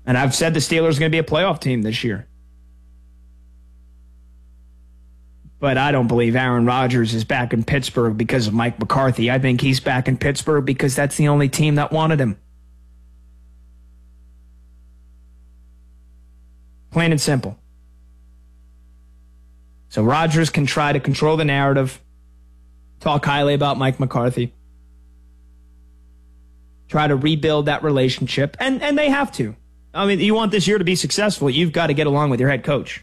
And I've said the Steelers are going to be a playoff team this year. But I don't believe Aaron Rodgers is back in Pittsburgh because of Mike McCarthy. I think he's back in Pittsburgh because that's the only team that wanted him. Plain and simple. So Rodgers can try to control the narrative, talk highly about Mike McCarthy, try to rebuild that relationship, and they have to. I mean, you want this year to be successful, you've got to get along with your head coach.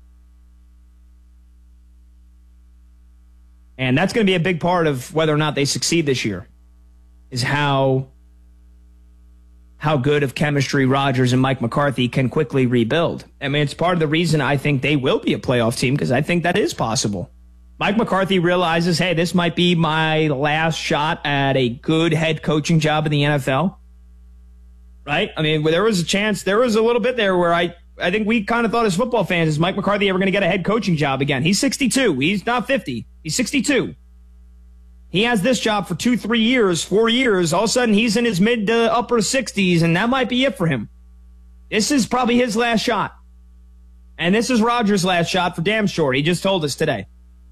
And that's going to be a big part of whether or not they succeed this year, is how good of chemistry Rodgers and Mike McCarthy can quickly rebuild. I mean, it's part of the reason I think they will be a playoff team, because I think that is possible. Mike McCarthy realizes, hey, this might be my last shot at a good head coaching job in the NFL. Right? I mean, there was a chance, there was a little bit there where I think we kind of thought as football fans, is Mike McCarthy ever going to get a head coaching job again? He's 62. He's not 50. He's 62. He has this job for 2, 3 years, 4 years. All of a sudden, he's in his mid to upper 60s, and that might be it for him. This is probably his last shot. And this is Rodgers' last shot for damn sure. He just told us today.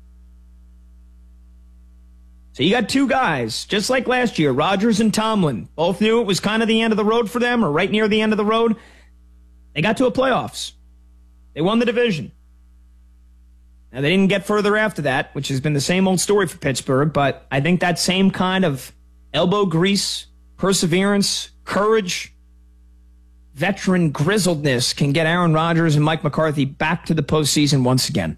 So you got two guys, just like last year, Rodgers and Tomlin. Both knew it was kind of the end of the road for them, or right near the end of the road. They got to a playoffs. They won the division. Now, they didn't get further after that, which has been the same old story for Pittsburgh, but I think that same kind of elbow grease, perseverance, courage, veteran grizzledness can get Aaron Rodgers and Mike McCarthy back to the postseason once again.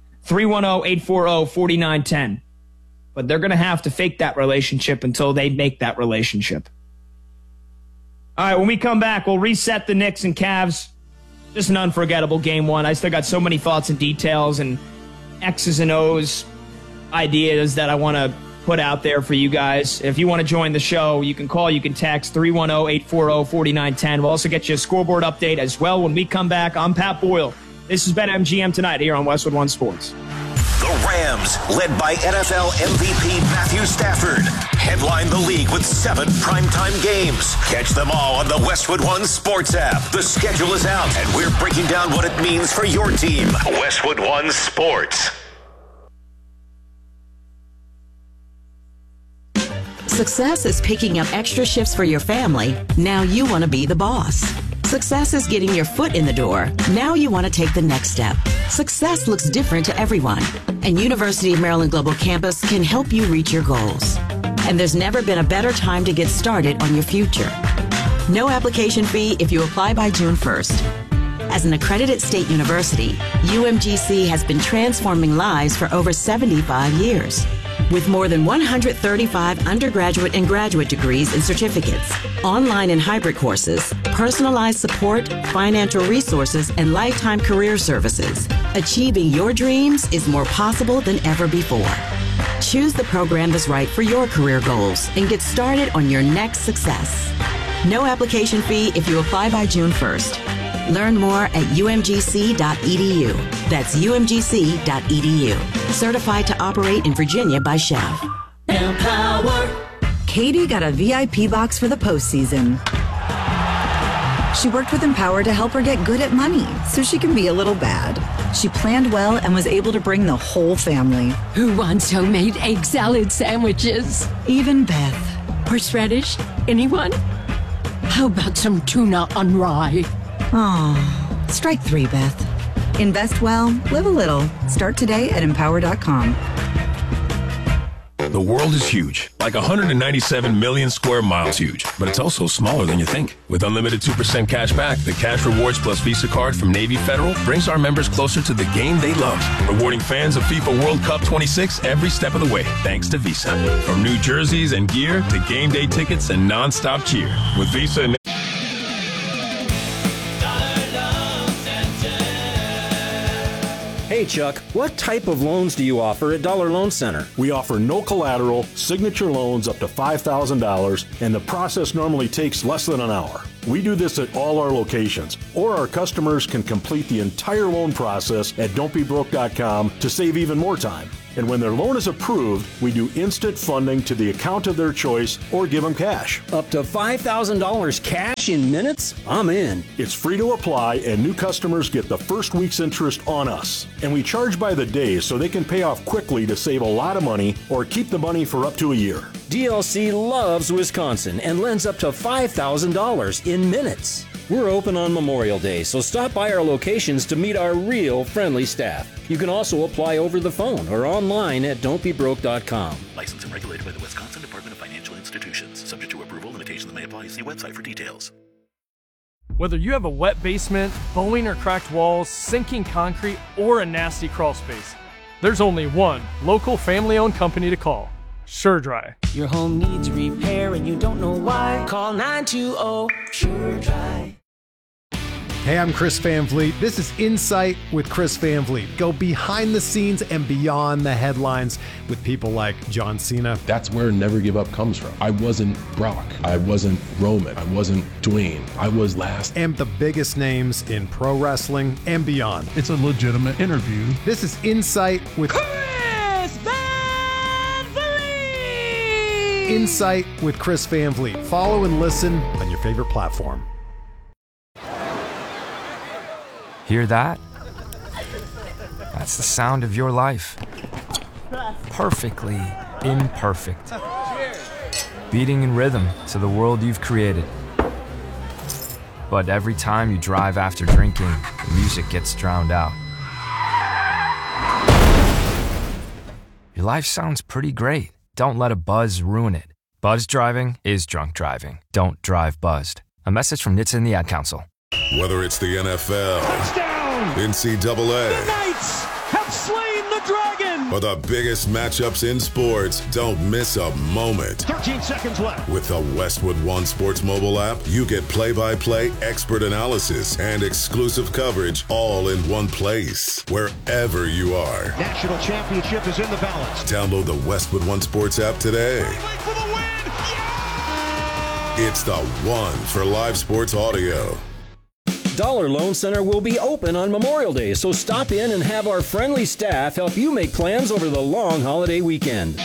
310-840-4910. But they're going to have to fake that relationship until they make that relationship. All right, when we come back, we'll reset the Knicks and Cavs. Just an unforgettable game one. I still got so many thoughts and details and X's and O's ideas that I want to put out there for you guys. If you want to join the show, you can call, you can text 310-840-4910. We'll also get you a scoreboard update as well when we come back. I'm Pat Boyle. This is BetMGM Tonight here on Westwood One Sports. The Rams, led by NFL MVP Matthew Stafford, headline the league with 7 primetime games. Catch them all on the Westwood One Sports app. The schedule is out, and we're breaking down what it means for your team. Westwood One Sports. Success is picking up extra shifts for your family. Now you want to be the boss. Success is getting your foot in the door. Now you want to take the next step. Success looks different to everyone, and University of Maryland Global Campus can help you reach your goals. And there's never been a better time to get started on your future. No application fee if you apply by June 1st. As an accredited state university, UMGC has been transforming lives for over 75 years. With more than 135 undergraduate and graduate degrees and certificates, online and hybrid courses, personalized support, financial resources, and lifetime career services, achieving your dreams is more possible than ever before. Choose the program that's right for your career goals and get started on your next success. No application fee if you apply by June 1st. Learn more at umgc.edu. That's umgc.edu. Certified to operate in Virginia by Chev. Empower. Katie got a VIP box for the postseason. She worked with Empower to help her get good at money so she can be a little bad. She planned well and was able to bring the whole family. Who wants homemade egg salad sandwiches? Even Beth. Horseradish? Anyone? How about some tuna on rye? Oh, strike 3, Beth. Invest well, live a little. Start today at Empower.com. The world is huge, like 197 million square miles huge, but it's also smaller than you think. With unlimited 2% cash back, the Cash Rewards Plus Visa card from Navy Federal brings our members closer to the game they love, rewarding fans of FIFA World Cup 26 every step of the way, thanks to Visa. From new jerseys and gear to game day tickets and nonstop cheer. With Visa... Hey Chuck, what type of loans do you offer at Dollar Loan Center? We offer no collateral, signature loans up to $5,000, and the process normally takes less than an hour. We do this at all our locations, or our customers can complete the entire loan process at don'tbebroke.com to save even more time. And when their loan is approved, we do instant funding to the account of their choice or give them cash. Up to $5,000 cash in minutes? I'm in. It's free to apply, and new customers get the first week's interest on us. And we charge by the day so they can pay off quickly to save a lot of money or keep the money for up to a year. DLC loves Wisconsin and lends up to $5,000 in minutes. We're open on Memorial Day, so stop by our locations to meet our real friendly staff. You can also apply over the phone or online at don'tbebroke.com. Licensed and regulated by the Wisconsin Department of Financial Institutions. Subject to approval, limitations may apply. See website for details. Whether you have a wet basement, bowing or cracked walls, sinking concrete, or a nasty crawl space, there's only one local family-owned company to call. SureDry. Your home needs repair and you don't know why. Call 920 SureDry. Hey, I'm Chris Van Vliet. This is Insight with Chris Van Vliet. Go behind the scenes and beyond the headlines with people like John Cena. That's where Never Give Up comes from. I wasn't Brock. I wasn't Roman. I wasn't Dwayne. I was last. And the biggest names in pro wrestling and beyond. It's a legitimate interview. This is Insight with Chris Van Vliet! Insight with Chris Van Vliet. Follow and listen on your favorite platform. Hear that? That's the sound of your life. Perfectly imperfect. Beating in rhythm to the world you've created. But every time you drive after drinking, the music gets drowned out. Your life sounds pretty great. Don't let a buzz ruin it. Buzz driving is drunk driving. Don't drive buzzed. A message from NHTSA and the Ad Council. Whether it's the NFL, touchdown! NCAA, the Knights have slain the dragon! Or the biggest matchups in sports, don't miss a moment. 13 seconds left. With the Westwood One Sports mobile app, you get play-by-play expert analysis and exclusive coverage all in one place, wherever you are. National championship is in the balance. Download the Westwood One Sports app today. For the win! Yeah! It's the one for live sports audio. Dollar Loan Center will be open on Memorial Day, so stop in and have our friendly staff help you make plans over the long holiday weekend.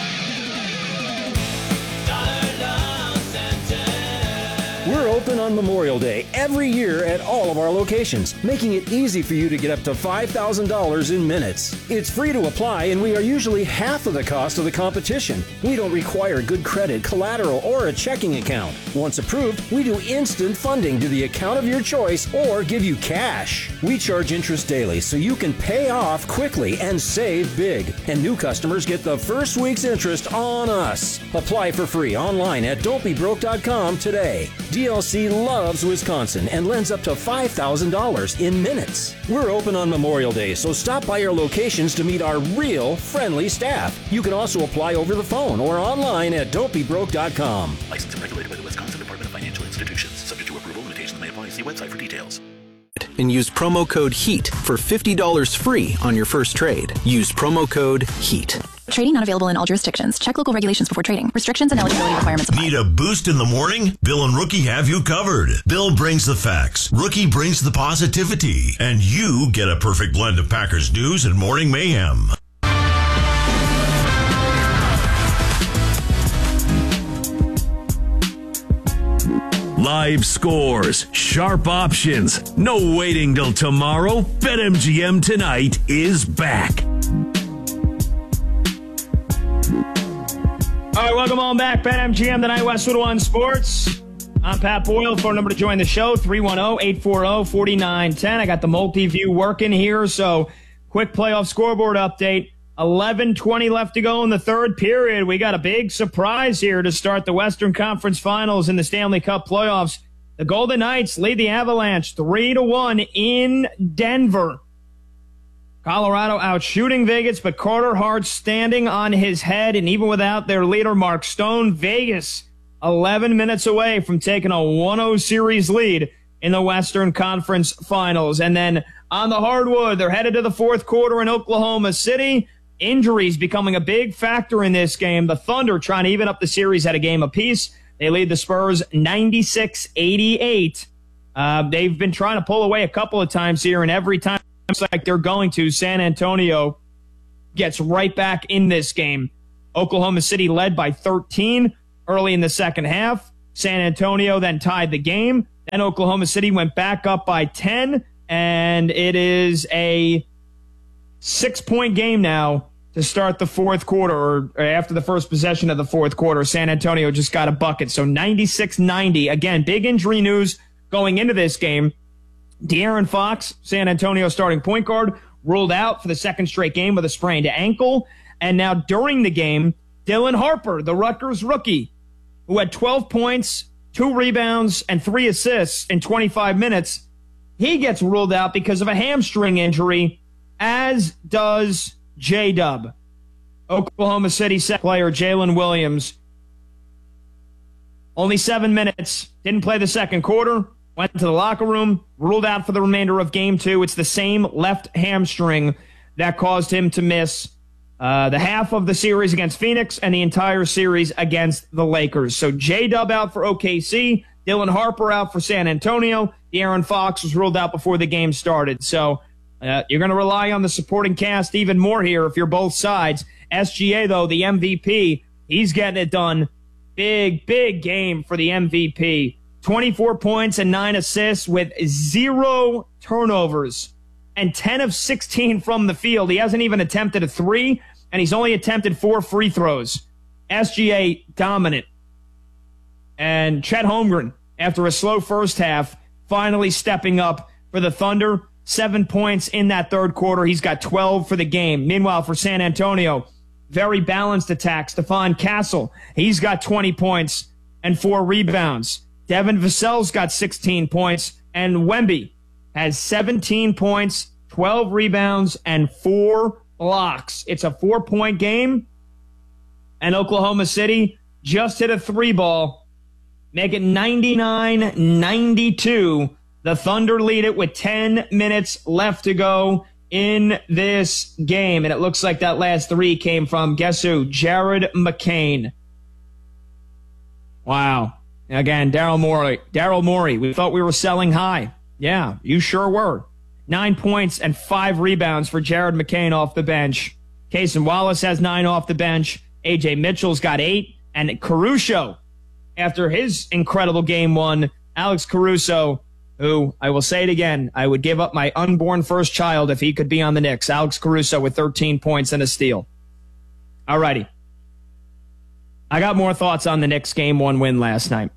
We're open on Memorial Day every year at all of our locations, making it easy for you to get up to $5,000 in minutes. It's free to apply, and we are usually half of the cost of the competition. We don't require good credit, collateral, or a checking account. Once approved, we do instant funding to the account of your choice or give you cash. We charge interest daily so you can pay off quickly and save big. And new customers get the first week's interest on us. Apply for free online at don'tbebroke.com today. DLC loves Wisconsin and lends up to $5,000 in minutes. We're open on Memorial Day, so stop by our locations to meet our real friendly staff. You can also apply over the phone or online at don'tbebroke.com. Licensed and regulated by the Wisconsin Department of Financial Institutions. Subject to approval, limitations may apply. See website for details. And use promo code HEAT for $50 free on your first trade. Use promo code HEAT. Trading not available in all jurisdictions. Check local regulations before trading. Restrictions and eligibility requirements apply. Need a boost in the morning? Bill and Rookie have you covered. Bill brings the facts. Rookie brings the positivity. And you get a perfect blend of Packers news and morning mayhem. Live scores, sharp options, no waiting till tomorrow. BetMGM tonight is back. All right, welcome on back. BetMGM tonight, Westwood One Sports. I'm Pat Boyle. Phone number to join the show, 310-840-4910. I got the multi-view working here, so quick playoff scoreboard update. 11:20 left to go in the third period. We got a big surprise here to start the Western Conference Finals in the Stanley Cup playoffs. The Golden Knights lead the Avalanche 3-1 in Denver. Colorado out shooting Vegas, but Carter Hart standing on his head, and even without their leader, Mark Stone, Vegas 11 minutes away from taking a 1-0 series lead in the Western Conference Finals. And then on the hardwood, they're headed to the fourth quarter in Oklahoma City. Injuries becoming a big factor in this game. The Thunder trying to even up the series at a game apiece. They lead the Spurs 96-88. They've been trying to pull away a couple of times here, and every time it looks like they're going to, San Antonio gets right back in this game. Oklahoma City led by 13 early in the second half. San Antonio then tied the game. Then Oklahoma City went back up by 10, and it is a 6-point game now to start the fourth quarter, or after the first possession of the fourth quarter. San Antonio just got a bucket. So 96-90. Again, big injury news going into this game. De'Aaron Fox, San Antonio starting point guard, ruled out for the second straight game with a sprained ankle. And now during the game, Dylan Harper, the Rutgers rookie, who had 12 points, 2 rebounds, and 3 assists in 25 minutes, he gets ruled out because of a hamstring injury, as does J-Dub. Oklahoma City set player Jalen Williams. Only 7 minutes, didn't play the second quarter, went to the locker room, ruled out for the remainder of game 2. It's the same left hamstring that caused him to miss the half of the series against Phoenix and the entire series against the Lakers. So J-Dub out for OKC, Dylan Harper out for San Antonio. De'Aaron Fox was ruled out before the game started. So you're going to rely on the supporting cast even more here if you're both sides. SGA, though, the MVP, he's getting it done. Big, big game for the MVP. 24 points and 9 assists with 0 turnovers and 10 of 16 from the field. He hasn't even attempted a 3, and he's only attempted 4 free throws. SGA dominant. And Chet Holmgren, after a slow first half, finally stepping up for the Thunder. 7 points in that third quarter. He's got 12 for the game. Meanwhile, for San Antonio, very balanced attack. Stephon Castle, he's got 20 points and 4 rebounds. Devin Vassell's got 16 points, and Wemby has 17 points, 12 rebounds, and 4 blocks. It's a 4-point game, and Oklahoma City just hit a 3-ball, make it 99-92. The Thunder lead it with 10 minutes left to go in this game, and it looks like that last 3 came from, guess who? Jared McCain. Wow. Again, Daryl Morey, we thought we were selling high. Yeah, you sure were. 9 points and 5 rebounds for Jared McCain off the bench. Cason Wallace has 9 off the bench. A.J. Mitchell's got 8. And Caruso, after his incredible game 1, Alex Caruso, who, I will say it again, I would give up my unborn first child if he could be on the Knicks. Alex Caruso with 13 points and a steal. All righty. I got more thoughts on the Knicks game 1 win last night.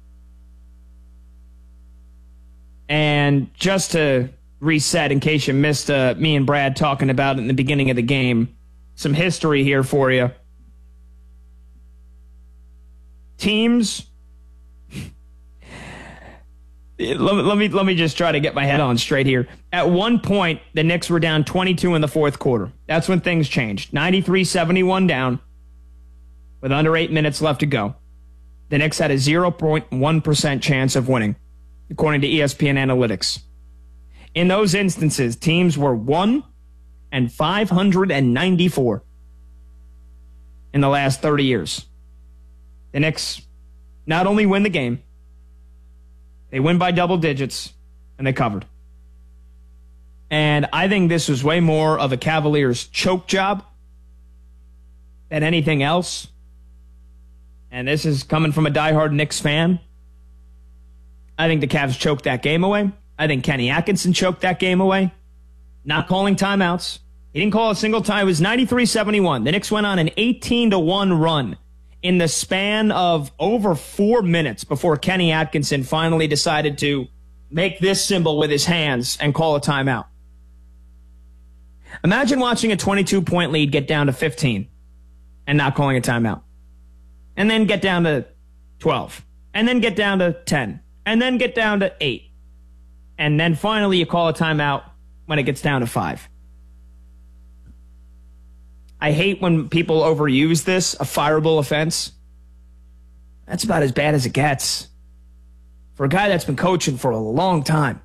And just to reset, in case you missed me and Brad talking about it in the beginning of the game, some history here for you. Teams. Let me just try to get my head on straight here. At one point, the Knicks were down 22 in the fourth quarter. That's when things changed. 93-71 down with under 8 minutes left to go. The Knicks had a 0.1% chance of winning, according to ESPN Analytics. In those instances, teams were 1-594 in the last 30 years. The Knicks not only win the game, they win by double digits, and they covered. And I think this was way more of a Cavaliers choke job than anything else. And this is coming from a diehard Knicks fan. I think the Cavs choked that game away. I think Kenny Atkinson choked that game away. Not calling timeouts. He didn't call a single time. It was 93-71. The Knicks went on an 18-1 run in the span of over 4 minutes before Kenny Atkinson finally decided to make this symbol with his hands and call a timeout. Imagine watching a 22-point lead get down to 15 and not calling a timeout. And then get down to 12. And then get down to 10. And then get down to 8. And then finally you call a timeout when it gets down to 5. I hate when people overuse this, a fireable offense. That's about as bad as it gets for a guy that's been coaching for a long time.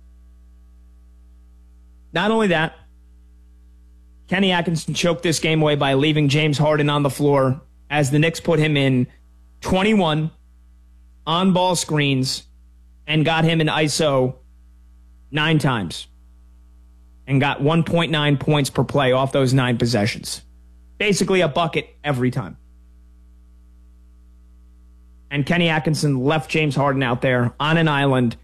Not only that, Kenny Atkinson choked this game away by leaving James Harden on the floor as the Knicks put him in 21 on-ball screens and got him in ISO 9 times and got 1.9 points per play off those 9 possessions. basically a bucket every time. And Kenny Atkinson left James Harden out there on an island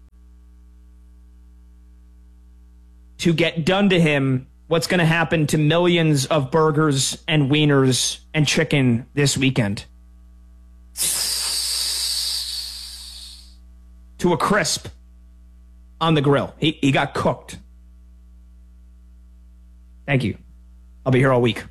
to get done to him what's going to happen to millions of burgers and wieners and chicken this weekend. To a crisp on the grill. He got cooked. Thank you. I'll be here all week.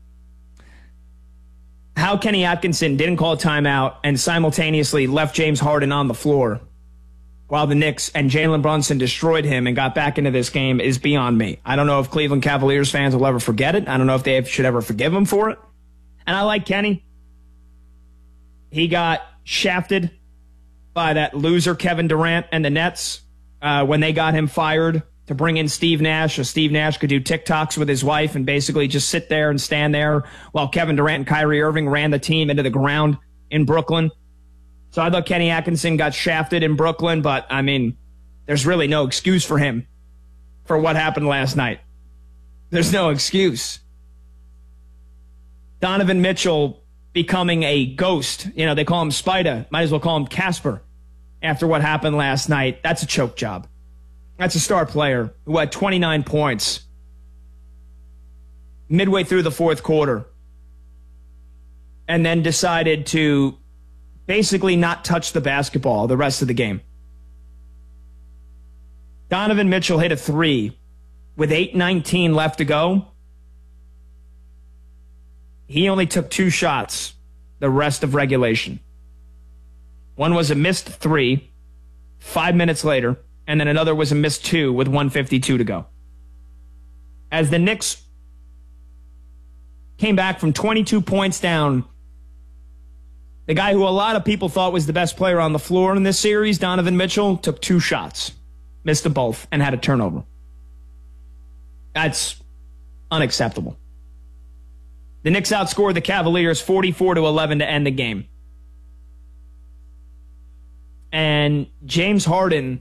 How Kenny Atkinson didn't call a timeout and simultaneously left James Harden on the floor while the Knicks and Jalen Brunson destroyed him and got back into this game is beyond me. I don't know if Cleveland Cavaliers fans will ever forget it. I don't know if they should ever forgive him for it. And I like Kenny. He got shafted by that loser Kevin Durant and the Nets when they got him fired to bring in Steve Nash, so Steve Nash could do TikToks with his wife and basically just sit there and stand there while Kevin Durant and Kyrie Irving ran the team into the ground in Brooklyn. So I thought Kenny Atkinson got shafted in Brooklyn, but, I mean, there's really no excuse for him for what happened last night. There's no excuse. Donovan Mitchell becoming a ghost. You know, they call him Spider. Might as well call him Casper after what happened last night. That's a choke job. That's a star player who had 29 points midway through the fourth quarter and then decided to basically not touch the basketball the rest of the game. Donovan Mitchell hit a three with 8:19 left to go. He only took 2 shots the rest of regulation. One was a missed 3 5 minutes later, and then another was a missed 2 with 1:52 to go. As the Knicks came back from 22 points down, the guy who a lot of people thought was the best player on the floor in this series, Donovan Mitchell, took 2 shots, missed them both, and had a turnover. That's unacceptable. The Knicks outscored the Cavaliers 44-11 to end the game. And James Harden,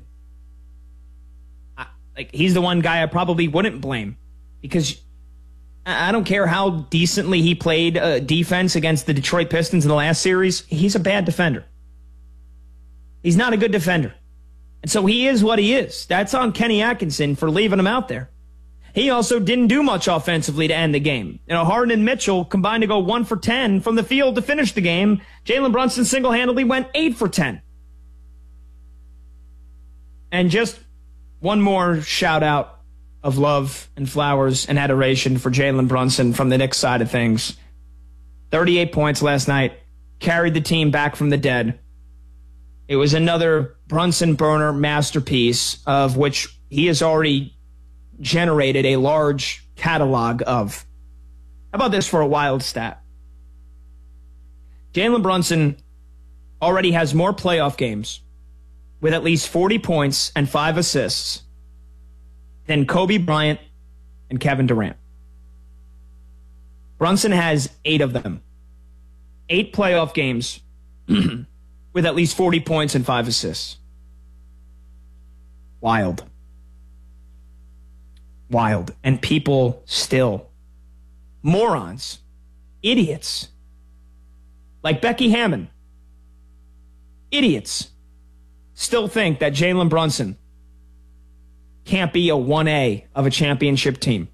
he's the one guy I probably wouldn't blame, because I don't care how decently he played defense against the Detroit Pistons in the last series. He's a bad defender. He's not a good defender. And so he is what he is. That's on Kenny Atkinson for leaving him out there. He also didn't do much offensively to end the game. You know, Harden and Mitchell combined to go 1 for 10 from the field to finish the game. Jalen Brunson single-handedly went 8 for 10. And just one more shout-out of love and flowers and adoration for Jalen Brunson from the Knicks side of things. 38 points last night. Carried the team back from the dead. It was another Brunson burner masterpiece of which he has already generated a large catalog of. How about this for a wild stat? Jalen Brunson already has more playoff games with at least 40 points and 5 assists than Kobe Bryant and Kevin Durant. Brunson has 8 of them. 8 playoff games with at least 40 points and 5 assists. Wild. Wild. And people still, morons, idiots, like Becky Hammon, idiots, still think that Jalen Brunson can't be a 1A of a championship team.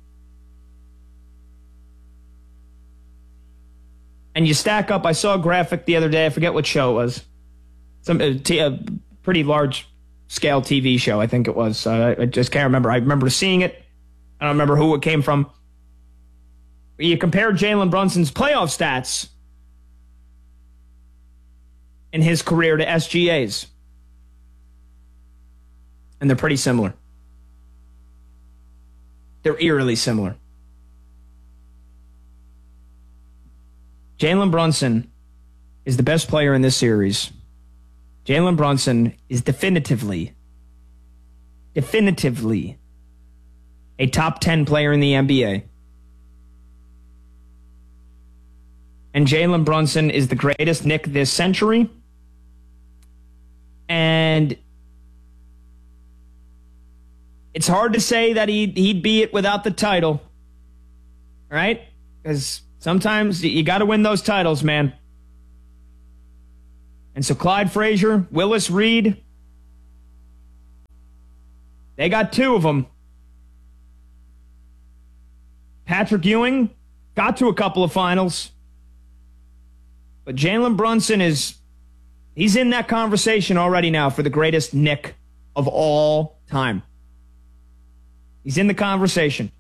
And you stack up, I saw a graphic the other day, I forget what show it was. A pretty large scale TV show, I think it was. I just can't remember. I remember seeing it. I don't remember who it came from. You compare Jalen Brunson's playoff stats in his career to SGA's. And they're pretty similar. They're eerily similar. Jalen Brunson is the best player in this series. Jalen Brunson is definitively a top 10 player in the NBA. And Jalen Brunson is the greatest Knick this century. And it's hard to say that he'd be it without the title, right? Because Sometimes you got to win those titles, man. And so Clyde Frazier, Willis Reed, they got 2 of them. Patrick Ewing got to a couple of finals. But Jalen Brunson he's in that conversation already now for the greatest Knick of all time. He's in the conversation.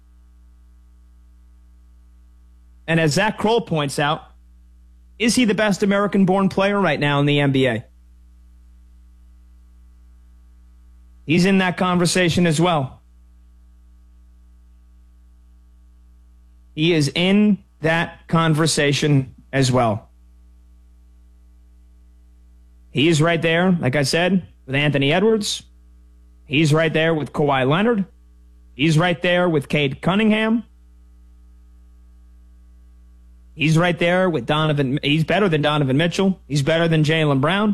And as Zach Kroll points out, is he the best American-born player right now in the NBA? He's in that conversation as well. He is in that conversation as well. He is right there, like I said, with Anthony Edwards. He's right there with Kawhi Leonard. He's right there with Cade Cunningham. He's right there with Donovan. He's better than Donovan Mitchell. He's better than Jaylen Brown.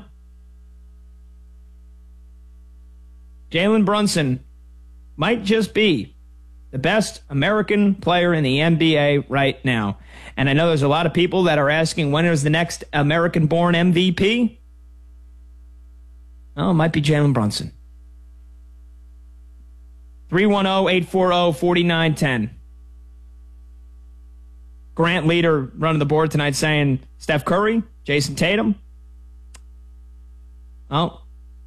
Jalen Brunson might just be the best American player in the NBA right now. And I know there's a lot of people that are asking, when is the next American-born MVP? Oh, it might be Jalen Brunson. 310-840-4910. Grant Leader running the board tonight saying Steph Curry, Jason Tatum. Oh.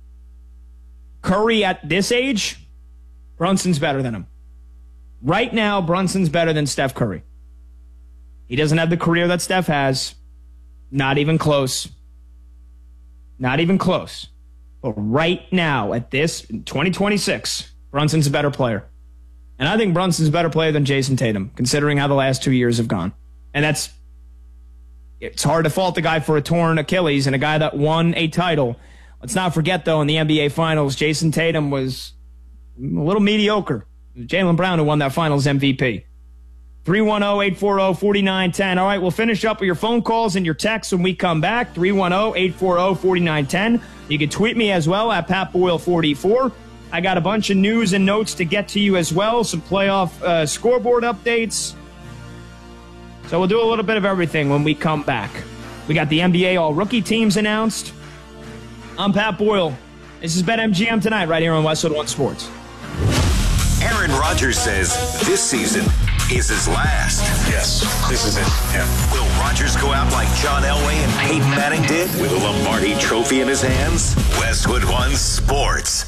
Curry at this age, Brunson's better than him. Right now, Brunson's better than Steph Curry. He doesn't have the career that Steph has. Not even close. Not even close. But right now, at this, 2026, Brunson's a better player. And I think Brunson's a better player than Jason Tatum, considering how the last 2 years have gone. And it's hard to fault the guy for a torn Achilles and a guy that won a title. Let's not forget, though, in the NBA Finals, Jason Tatum was a little mediocre. It was Jaylen Brown who won that Finals MVP. 310-840-4910. All right, we'll finish up with your phone calls and your texts when we come back. 310-840-4910. You can tweet me as well at PatBoyle44. I got a bunch of news and notes to get to you as well. Some playoff scoreboard updates. So we'll do a little bit of everything when we come back. We got the NBA All-Rookie teams announced. I'm Pat Boyle. This is BetMGM tonight right here on Westwood One Sports. Aaron Rodgers says this season is his last. Yes, this is it. Yeah. Will Rodgers go out like John Elway and Peyton Manning did with a Lombardi trophy in his hands? Westwood One Sports.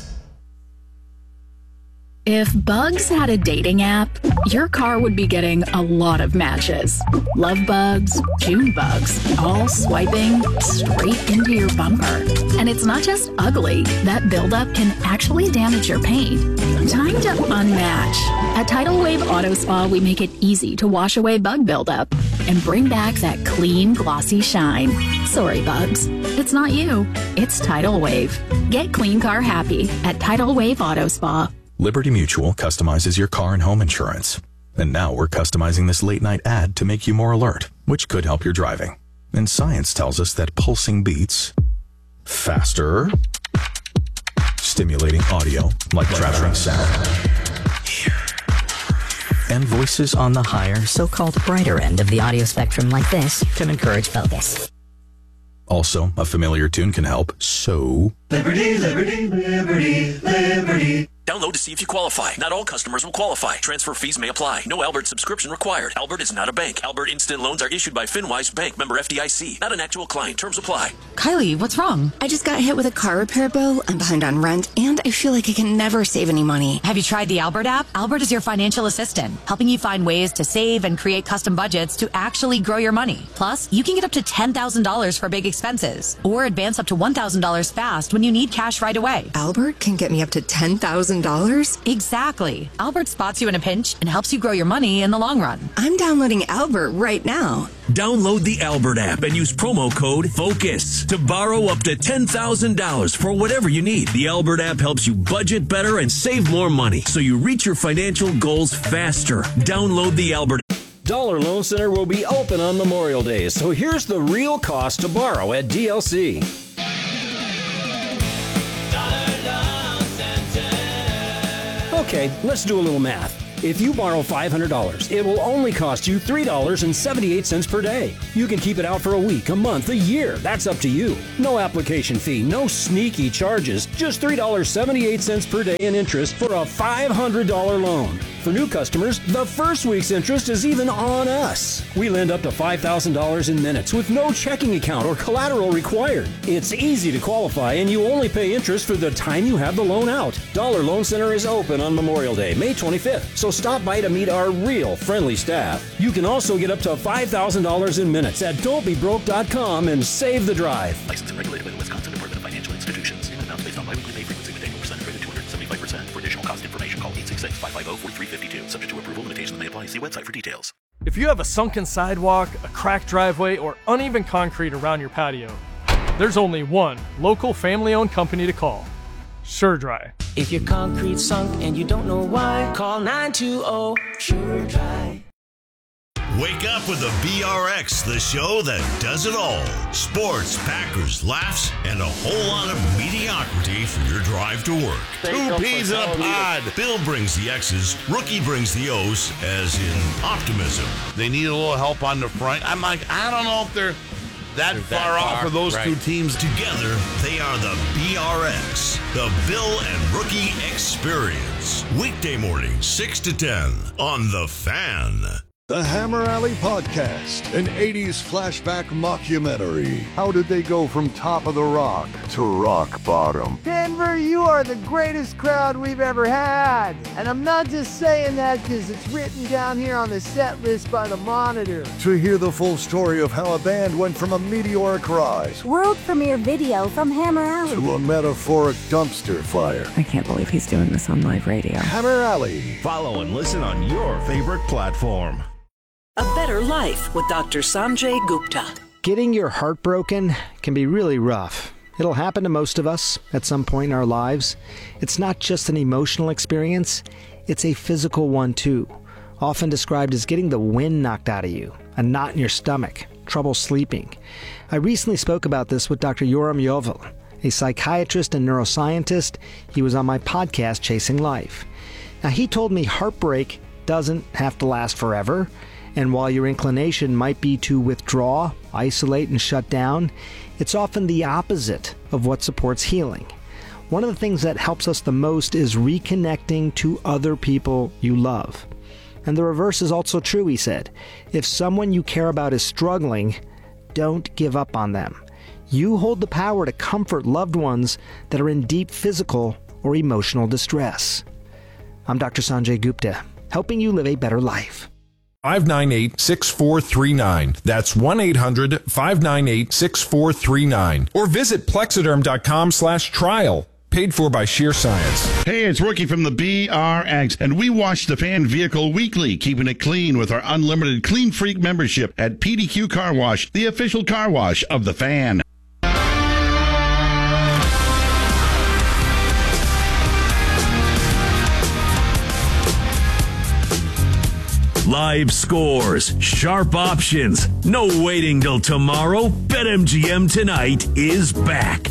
If Bugs had a dating app, your car would be getting a lot of matches. Love bugs, June bugs, all swiping straight into your bumper. And it's not just ugly. That buildup can actually damage your paint. Time to unmatch. At Tidal Wave Auto Spa, we make it easy to wash away bug buildup and bring back that clean, glossy shine. Sorry, bugs. It's not you. It's Tidal Wave. Get clean car happy at Tidal Wave Auto Spa. Liberty Mutual customizes your car and home insurance. And now we're customizing this late-night ad to make you more alert, which could help your driving. And science tells us that pulsing beats faster, stimulating audio like traveling sound, and voices on the higher, so-called brighter end of the audio spectrum like this can encourage focus. Also, a familiar tune can help, so... Liberty, liberty, liberty, liberty. Download to see if you qualify. Not all customers will qualify. Transfer fees may apply. No Albert subscription required. Albert is not a bank. Albert Instant Loans are issued by FinWise Bank, member FDIC. Not an actual client. Terms apply. Kylie, what's wrong? I just got hit with a car repair bill. I'm behind on rent, and I feel like I can never save any money. Have you tried the Albert app? Albert is your financial assistant, helping you find ways to save and create custom budgets to actually grow your money. Plus, you can get up to $10,000 for big expenses, or advance up to $1,000 fast when you need cash right away. Albert can get me up to $10,000? Exactly. Albert spots you in a pinch and helps you grow your money in the long run. I'm downloading Albert right now. Download the Albert app and use promo code FOCUS to borrow up to $10,000 for whatever you need. The Albert app helps you budget better and save more money so you reach your financial goals faster. Download the Albert app. Dollar Loan Center will be open on Memorial Day, so here's the real cost to borrow at DLC. Okay, let's do a little math. If you borrow $500, it will only cost you $3.78 per day. You can keep it out for a week, a month, a year. That's up to you. No application fee, no sneaky charges, just $3.78 per day in interest for a $500 loan. For new customers, the first week's interest is even on us. We lend up to $5,000 in minutes with no checking account or collateral required. It's easy to qualify, and you only pay interest for the time you have the loan out. Dollar Loan Center is open on Memorial Day, May 25th, so stop by to meet our real friendly staff. You can also get up to $5,000 in minutes at don'tbebroke.com and save the drive. Licensed and regulated by the Wisconsin Department of Financial Institutions. Payment amounts based on biweekly pay frequency with annual percent rate of 275%. For additional cost information, call 866-550-4352. Subject to approval, limitations may apply. See website for details. If you have a sunken sidewalk, a cracked driveway, or uneven concrete around your patio, there's only one local family-owned company to call. SureDry. If your concrete's sunk and you don't know why, call 920-SureDry. Wake up with the BRX, the show that does it all. Sports, Packers, laughs, and a whole lot of mediocrity for your drive to work. Two peas in a pod. Bill brings the X's, Rookie brings the O's, as in optimism. They need a little help on the front. I'm like, I don't know if they're that far off of those two teams. Together, they are the BRX, the Bill and Rookie Experience. Weekday morning, 6 to 10 on The Fan. The Hammer Alley Podcast, an 80s flashback mockumentary. How did they go from top of the rock to rock bottom? Denver, you are the greatest crowd we've ever had. And I'm not just saying that because it's written down here on the set list by the Monitor. To hear the full story of how a band went from a meteoric rise, world premiere video from Hammer Alley, to a metaphoric dumpster fire. I can't believe he's doing this on live radio. Hammer Alley. Follow and listen on your favorite platform. A Better Life with Dr. Sanjay Gupta. Getting your heart broken can be really rough. It'll happen to most of us at some point in our lives. It's not just an emotional experience, it's a physical one too. Often described as getting the wind knocked out of you, a knot in your stomach, trouble sleeping. I recently spoke about this with Dr. Yoram Yovel, a psychiatrist and neuroscientist. He was on my podcast, Chasing Life. Now, he told me heartbreak doesn't have to last forever. And while your inclination might be to withdraw, isolate, and shut down, it's often the opposite of what supports healing. One of the things that helps us the most is reconnecting to other people you love. And the reverse is also true, he said. If someone you care about is struggling, don't give up on them. You hold the power to comfort loved ones that are in deep physical or emotional distress. I'm Dr. Sanjay Gupta, helping you live a better life. 598-6439. That's 1-800-598-6439. Or visit Plexiderm.com/trial. Paid for by Sheer Science. Hey, it's Rookie from the BRX, and we wash the Fan vehicle weekly, keeping it clean with our unlimited Clean Freak membership at PDQ Car Wash, the official car wash of the Fan. Live scores, sharp options, no waiting till tomorrow. BetMGM tonight is back.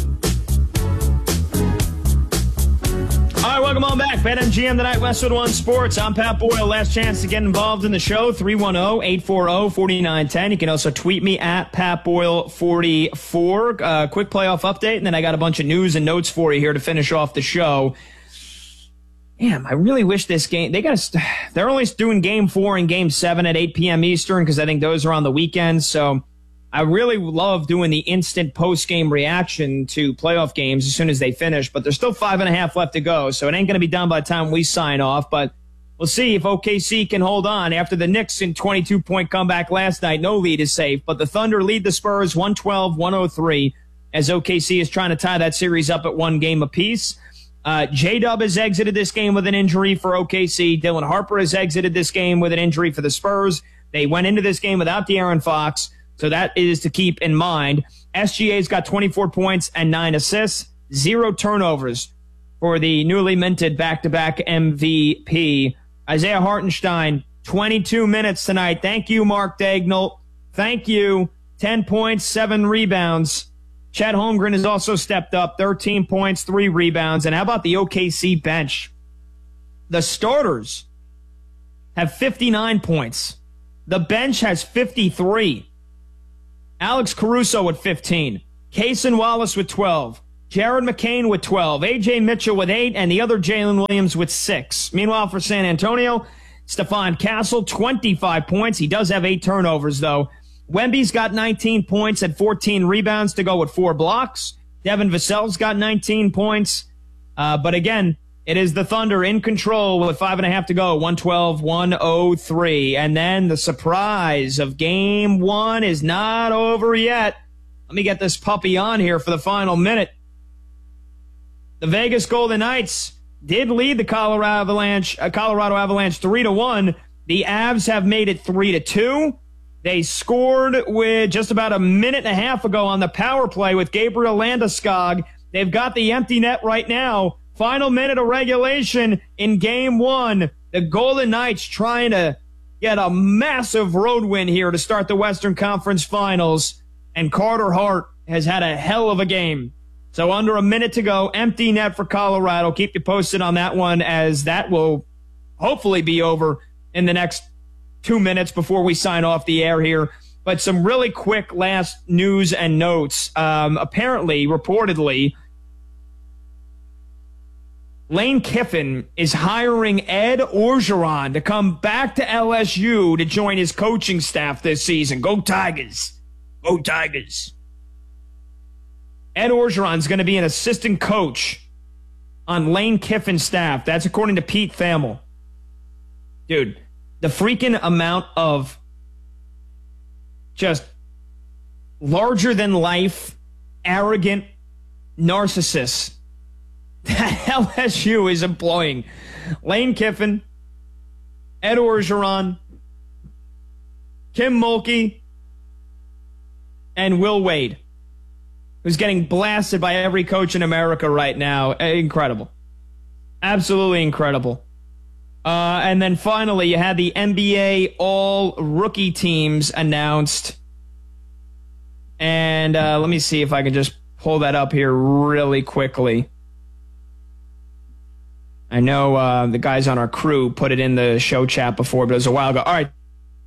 All right, welcome on back. BetMGM tonight, Westwood One Sports. I'm Pat Boyle. Last chance to get involved in the show, 310-840-4910. You can also tweet me at PatBoyle44. Quick playoff update, and then I got a bunch of news and notes for you here to finish off the show. Damn, I really wish this game, they're only doing game 4 and game 7 at 8 p.m. Eastern because I think those are on the weekends. So I really love doing the instant post-game reaction to playoff games as soon as they finish, but there's still 5.5 left to go. So it ain't going to be done by the time we sign off, but we'll see if OKC can hold on after the Knicks in 22-point comeback last night. No lead is safe, but the Thunder lead the Spurs 112-103 as OKC is trying to tie that series up at 1 game apiece. J-Dub has exited this game with an injury for OKC. Dylan Harper has exited this game with an injury for the Spurs. They went into this game without De'Aaron Fox, so that is to keep in mind. SGA's got 24 points and 9 assists, 0 turnovers for the newly minted back-to-back MVP. Isaiah Hartenstein, 22 minutes tonight. Thank you, Mark Daigneault. Thank you. 10 points, 7 rebounds. Chet Holmgren has also stepped up, 13 points, 3 rebounds. And how about the OKC bench? The starters have 59 points. The bench has 53. Alex Caruso with 15. Cason Wallace with 12. Jared McCain with 12. A.J. Mitchell with 8. And the other Jalen Williams with 6. Meanwhile, for San Antonio, Stephon Castle, 25 points. He does have 8 turnovers, though. Wemby's got 19 points and 14 rebounds to go with 4 blocks. Devin Vassell's got 19 points. But again, it is the Thunder in control with 5.5 to go, 112-103. And then the surprise of Game 1 is not over yet. Let me get this puppy on here for the final minute. The Vegas Golden Knights did lead the Colorado Avalanche 3-1. The Avs have made it 3-2. They scored with just about a minute and a half ago on the power play with Gabriel Landeskog. They've got the empty net right now. Final minute of regulation in Game 1. The Golden Knights trying to get a massive road win here to start the Western Conference Finals. And Carter Hart has had a hell of a game. So under a minute to go, empty net for Colorado. Keep you posted on that one, as that will hopefully be over in the next 2 minutes before we sign off the air here. But some really quick last news and notes. Apparently, reportedly, Lane Kiffin is hiring Ed Orgeron to come back to LSU to join his coaching staff this season. Go Tigers. Go Tigers. Ed Orgeron's going to be an assistant coach on Lane Kiffin's staff. That's according to Pete Thamel. Dude, the freaking amount of just larger-than-life, arrogant narcissists that LSU is employing. Lane Kiffin, Ed Orgeron, Kim Mulkey, and Will Wade, who's getting blasted by every coach in America right now. Incredible. Absolutely incredible. And then finally, you had the NBA all-rookie teams announced. And let me see if I can just pull that up here really quickly. I know the guys on our crew put it in the show chat before, but it was a while ago. All right.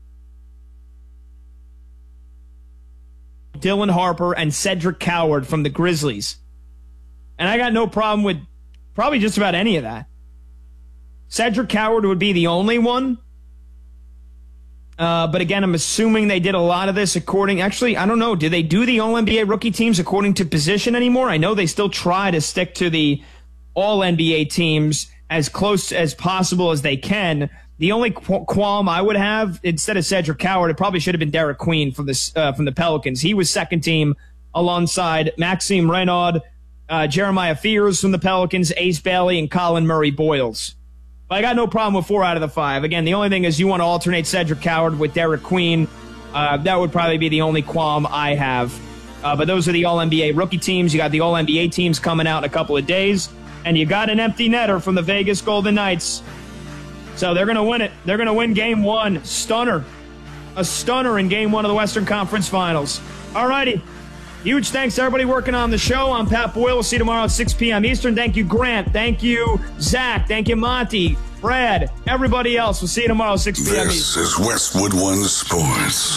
Dylan Harper and Cedric Coward from the Grizzlies. And I got no problem with probably just about any of that. Cedric Coward would be the only one. But again, I'm assuming they did a lot of this according... Actually, I don't know. Do they do the All-NBA rookie teams according to position anymore? I know they still try to stick to the All-NBA teams as close as possible as they can. The only qualm I would have, instead of Cedric Coward, it probably should have been Derek Queen from the Pelicans. He was second team alongside Maxime Renaud, Jeremiah Fears from the Pelicans, Ace Bailey, and Colin Murray-Boyles. But I got no problem with 4 out of the 5. Again, the only thing is you want to alternate Cedric Coward with Derek Queen. That would probably be the only qualm I have. But those are the All-NBA rookie teams. You got the All-NBA teams coming out in a couple of days. And you got an empty netter from the Vegas Golden Knights. So they're going to win it. They're going to win Game 1. Stunner. A stunner in Game 1 of the Western Conference Finals. All righty. Huge thanks to everybody working on the show. I'm Pat Boyle. We'll see you tomorrow at 6 p.m. Eastern. Thank you, Grant. Thank you, Zach. Thank you, Monty, Brad, everybody else. We'll see you tomorrow at 6 p.m. This is Westwood One Sports.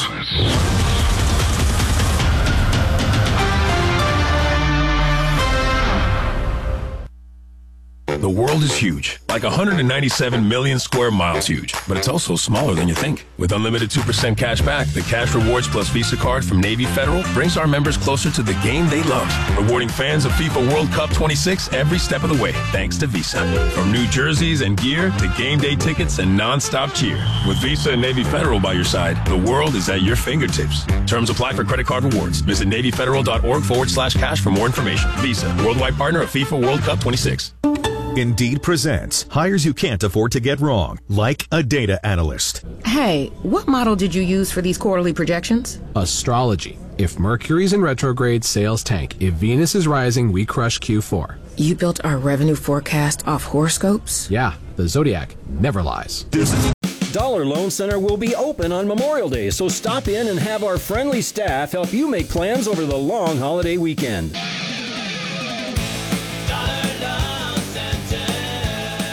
The world is huge, like 197 million square miles huge, but it's also smaller than you think. With unlimited 2% cash back, the Cash Rewards Plus Visa card from Navy Federal brings our members closer to the game they love, rewarding fans of FIFA World Cup 26 every step of the way, thanks to Visa. From new jerseys and gear to game day tickets and non-stop cheer. With Visa and Navy Federal by your side, the world is at your fingertips. Terms apply for credit card rewards. Visit NavyFederal.org/cash for more information. Visa, worldwide partner of FIFA World Cup 26. Indeed presents hires you can't afford to get wrong, like a data analyst. Hey, what model did you use for these quarterly projections? Astrology. If Mercury's in retrograde, sales tank. If Venus is rising, we crush Q4. You built our revenue forecast off horoscopes? Yeah, the Zodiac never lies. Dollar Loan Center will be open on Memorial Day, so stop in and have our friendly staff help you make plans over the long holiday weekend. We're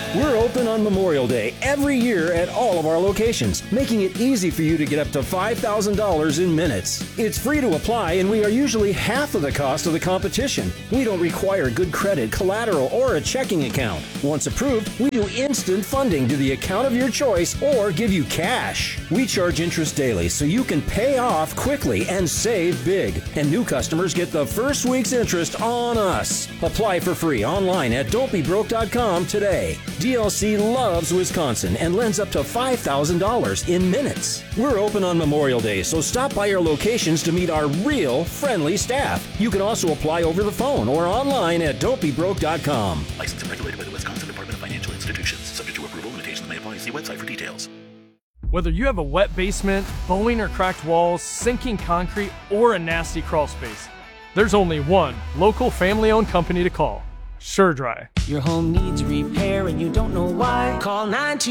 open on Memorial Day every year at all of our locations, making it easy for you to get up to $5,000 in minutes. It's free to apply, and we are usually half of the cost of the competition. We don't require good credit, collateral, or a checking account. Once approved, we do instant funding to the account of your choice or give you cash. We charge interest daily so you can pay off quickly and save big. And new customers get the first week's interest on us. Apply for free online at don'tbebroke.com today. DLC loves Wisconsin and lends up to $5,000 in minutes. We're open on Memorial Day, so stop by our locations to meet our real friendly staff. You can also apply over the phone or online at don'tbebroke.com. Licensed and regulated by the Wisconsin Department of Financial Institutions. Subject to approval, limitations may apply. See website for details. Whether you have a wet basement, bowing or cracked walls, sinking concrete, or a nasty crawl space, there's only one local family-owned company to call. SureDry. Your home needs repair and you don't know why. Call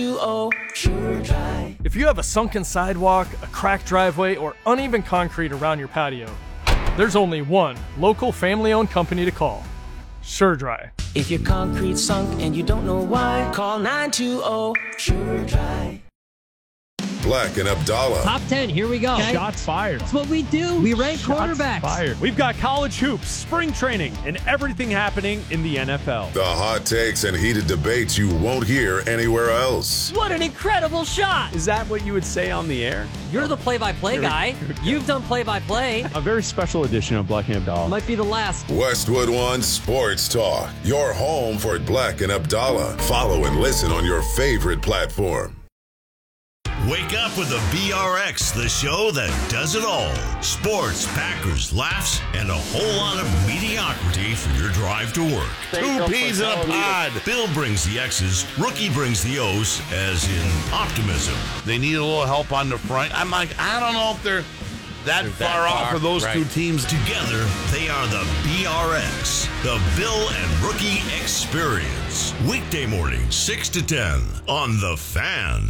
920-SureDry. If you have a sunken sidewalk, a cracked driveway, or uneven concrete around your patio, there's only one local family-owned company to call. SureDry. If your concrete's sunk and you don't know why, call 920-SureDry. Black and Abdallah. Top 10, here we go. Okay. Shots fired. That's what we do. We rank quarterbacks. Fired. We've got college hoops, spring training, and everything happening in the NFL. The hot takes and heated debates you won't hear anywhere else. What an incredible shot. Is that what you would say on the air? You're the play-by-play guy. You've done play-by-play. A very special edition of Black and Abdallah. Might be the last. Westwood One Sports Talk. Your home for Black and Abdallah. Follow and listen on your favorite platform. Wake up with the BRX, the show that does it all. Sports, Packers, laughs, and a whole lot of mediocrity for your drive to work. Two peas in a pod. Bill brings the X's, Rookie brings the O's, as in optimism. They need a little help on the front. I'm like, I don't know if they're that far off of those two teams. Together, they are the BRX, the Bill and Rookie Experience. Weekday morning, 6 to 10 on The Fan.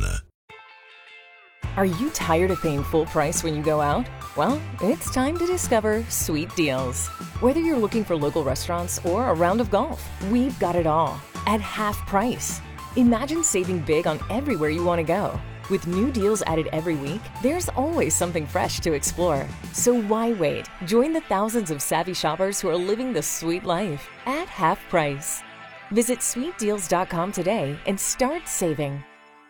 Are you tired of paying full price when you go out? Well, it's time to discover Sweet Deals. Whether you're looking for local restaurants or a round of golf, we've got it all at half price. Imagine saving big on everywhere you want to go. With new deals added every week, there's always something fresh to explore. So why wait? Join the thousands of savvy shoppers who are living the sweet life at half price. Visit sweetdeals.com today and start saving.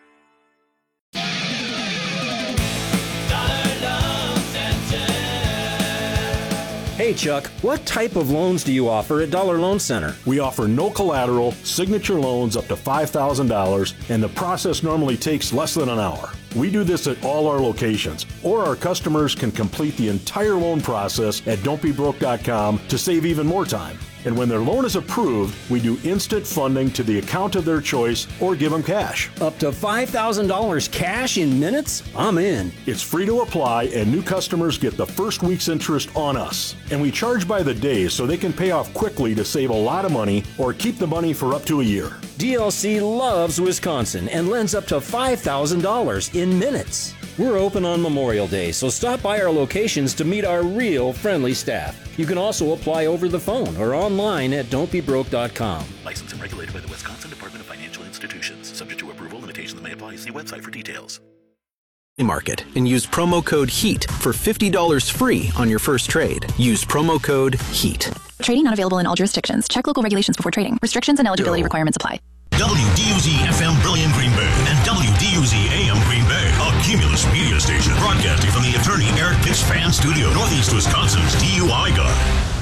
Hey Chuck, what type of loans do you offer at Dollar Loan Center? We offer no collateral, signature loans up to $5,000, and the process normally takes less than an hour. We do this at all our locations, or our customers can complete the entire loan process at don'tbebroke.com to save even more time. And when their loan is approved, we do instant funding to the account of their choice or give them cash. Up to $5,000 cash in minutes? I'm in. It's free to apply, and new customers get the first week's interest on us. And we charge by the day so they can pay off quickly to save a lot of money or keep the money for up to a year. DLC loves Wisconsin and lends up to $5,000 in minutes. We're open on Memorial Day, so stop by our locations to meet our real friendly staff. You can also apply over the phone or online at don'tbebroke.com. Licensed and regulated by the Wisconsin Department of Financial Institutions. Subject to approval, limitations may apply. See website for details. Market and use promo code HEAT for $50 free on your first trade. Use promo code HEAT. Trading not available in all jurisdictions. Check local regulations before trading. Restrictions and eligibility requirements apply. WDUZ FM Brilliant Green Bay and WDUZ AM Green Bay, a Cumulus media station broadcasting from the attorney Eric Pitts Fan Studio, Northeast Wisconsin's DUI Guard.